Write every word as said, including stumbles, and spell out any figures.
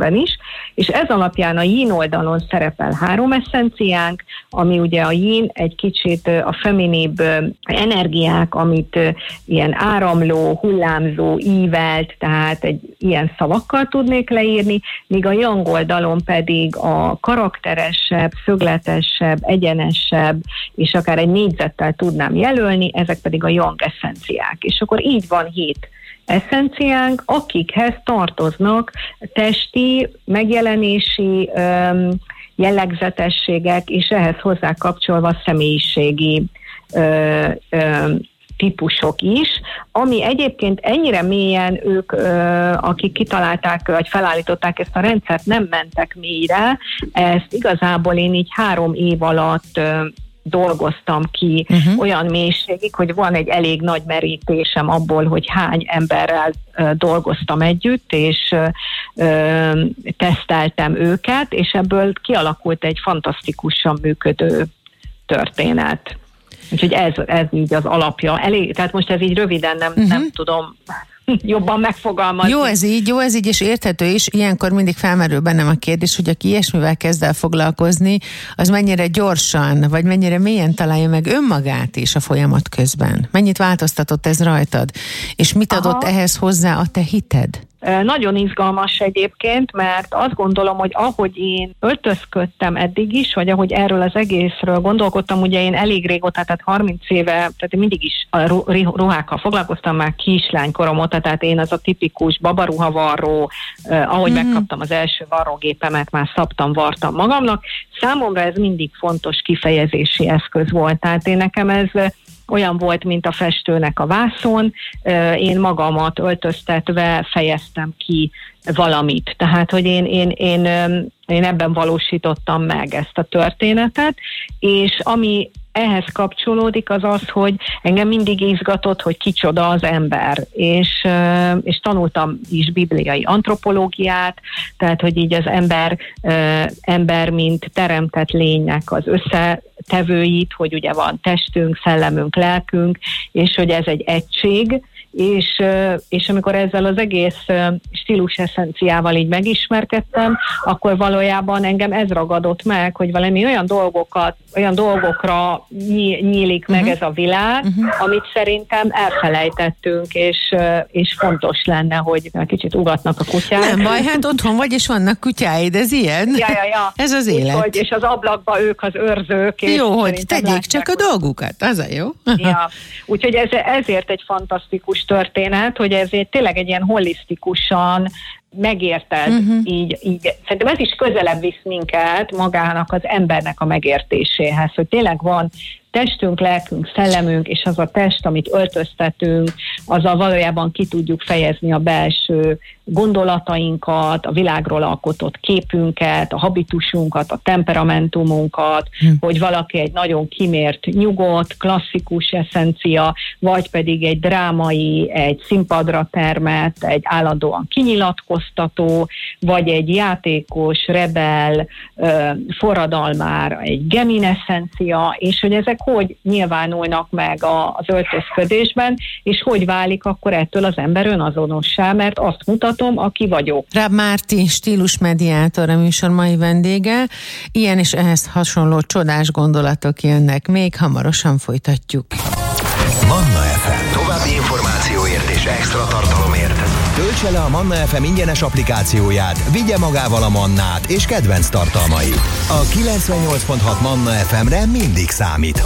testünkben is, és ez alapján a yin oldalon szerepel három eszenciánk, ami ugye a yin egy kicsit a feminibb energiák, amit ilyen áramló, hullámzó, ívelt, tehát egy ilyen szavakkal tudnék leírni, míg a yang oldalon pedig a karakteresebb, szögletesebb, egyenesebb, és akár egy négyzettel tudnám jelölni, ezek pedig a yang eszenciák. És akkor így van hét eszenciánk, akikhez tartoznak testi, megjelenési öm, jellegzetességek, és ehhez hozzá kapcsolva személyiségi ö, ö, típusok is, ami egyébként ennyire mélyen ők, ö, akik kitalálták, vagy felállították ezt a rendszert, nem mentek mélyre. Ezt igazából én így három év alatt ö, dolgoztam ki uh-huh. olyan mélységig, hogy van egy elég nagy merítésem abból, hogy hány emberrel ö, dolgoztam együtt, és ö, teszteltem őket, és ebből kialakult egy fantasztikusan működő történet. Úgyhogy ez, ez így az alapja. Elég, tehát most ez így röviden nem, uh-huh. nem tudom jobban megfogalmazni. Jó ez így, jó ez így, és érthető is. Ilyenkor mindig felmerül bennem a kérdés, hogy aki ilyesmivel kezd el foglalkozni, az mennyire gyorsan, vagy mennyire mélyen találja meg önmagát is a folyamat közben. Mennyit változtatott ez rajtad? És mit adott Aha. ehhez hozzá a te hited? Nagyon izgalmas egyébként, mert azt gondolom, hogy ahogy én öltözködtem eddig is, vagy ahogy erről az egészről gondolkodtam, ugye én elég régóta, tehát harminc éve, tehát én mindig is a ruhákkal foglalkoztam már kislánykorom óta, tehát én az a tipikus babaruhavarró, eh, ahogy mm-hmm. megkaptam az első varrógépemet, már szabtam, vartam magamnak. Számomra ez mindig fontos kifejezési eszköz volt, tehát én nekem ez olyan volt, mint a festőnek a vászon, én magamat öltöztetve fejeztem ki valamit. Tehát, hogy én, én, én, én ebben valósítottam meg ezt a történetet, és ami ehhez kapcsolódik az az, hogy engem mindig izgatott, hogy kicsoda az ember, és, és tanultam is bibliai antropológiát, tehát, hogy így az ember, ember mint teremtett lénynek az összetevőit, hogy ugye van testünk, szellemünk, lelkünk, és hogy ez egy egység, és, és amikor ezzel az egész stílus eszenciával így megismerkedtem, akkor valójában engem ez ragadott meg, hogy valami olyan dolgokat, olyan dolgokra nyílik meg uh-huh. ez a világ, uh-huh. amit szerintem elfelejtettünk, és, és fontos lenne, hogy kicsit ugatnak a kutyák. Nem baj, hát otthon vagy, és vannak kutyáid, ez ilyen? Ja, ja, ja. Ez az élet. Úgy, és az ablakba ők az őrzők. És jó, hogy tegyék csak a dolgukat, az a jó. Ja. Úgyhogy ez, ezért egy fantasztikus történet, hogy ezért tényleg egy ilyen holisztikusan megérted, uh-huh. így, így. Szerintem ez is közelebb visz minket magának az embernek a megértéséhez, hogy tényleg van testünk, lelkünk, szellemünk, és az a test, amit öltöztetünk, azzal valójában ki tudjuk fejezni a belső gondolatainkat, a világról alkotott képünket, a habitusunkat, a temperamentumunkat, hmm. hogy valaki egy nagyon kimért, nyugodt, klasszikus eszencia, vagy pedig egy drámai, egy színpadra termett, egy állandóan kinyilatkoztató, vagy egy játékos, rebel, forradalmár, egy gemin eszencia, és hogy ezek hogy nyilvánulnak meg az öltözködésben, és hogy válik akkor ettől az ember önazonossá, mert azt mutatom, aki vagyok. Ráb Márti, stílusmediátor a műsor mai vendége. Ilyen és ehhez hasonló csodás gondolatok jönnek. Még hamarosan folytatjuk. Manna ef em. További információért és extra tartalomért töltse le a Manna ef em ingyenes applikációját, vigye magával a Mannát és kedvenc tartalmait. A kilencvennyolc pont hat Manna ef emre mindig számít.